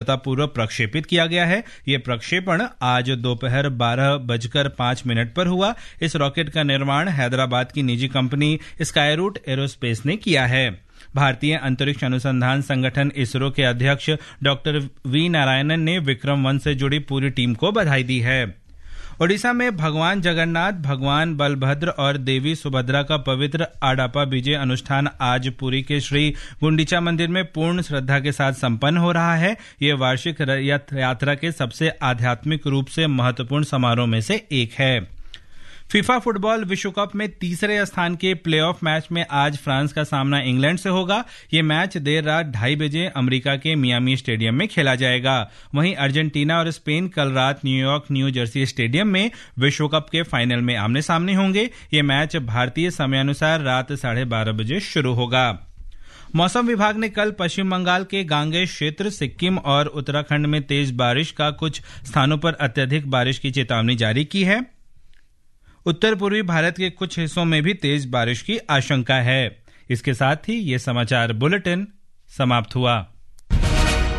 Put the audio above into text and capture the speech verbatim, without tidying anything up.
पूर्व प्रक्षेपित किया गया है। यह प्रक्षेपण आज दोपहर बारह बजकर पांच मिनट पर हुआ। इस रॉकेट का निर्माण हैदराबाद की निजी कंपनी स्काईरूट एरोस्पेस ने किया है। भारतीय अंतरिक्ष अनुसंधान संगठन इसरो के अध्यक्ष डॉक्टर वी नारायणन ने विक्रम वन से जुड़ी पूरी टीम को बधाई दी है। ओडिशा में भगवान जगन्नाथ, भगवान बलभद्र और देवी सुभद्रा का पवित्र आडापा विजय अनुष्ठान आज पुरी के श्री गुंडीचा मंदिर में पूर्ण श्रद्धा के साथ संपन्न हो रहा है। यह वार्षिक रथ यात्रा के सबसे आध्यात्मिक रूप से महत्वपूर्ण समारोह में से एक है। फीफा फुटबॉल विश्व कप में तीसरे स्थान के प्लेऑफ मैच में आज फ्रांस का सामना इंग्लैंड से होगा। यह मैच देर रात ढाई बजे अमेरिका के मियामी स्टेडियम में खेला जाएगा। वहीं अर्जेंटीना और स्पेन कल रात न्यूयॉर्क न्यू जर्सी स्टेडियम में विश्व कप के फाइनल में आमने सामने होंगे। यह मैच भारतीय समयानुसार रात साढ़े बारह बजे शुरू होगा। मौसम विभाग ने कल पश्चिम बंगाल के गांगेय क्षेत्र, सिक्किम और उत्तराखंड में तेज बारिश का कुछ स्थानों पर अत्यधिक बारिश की चेतावनी जारी की है। उत्तर पूर्वी भारत के कुछ हिस्सों में भी तेज बारिश की आशंका है। इसके साथ ही ये समाचार बुलेटिन समाप्त हुआ।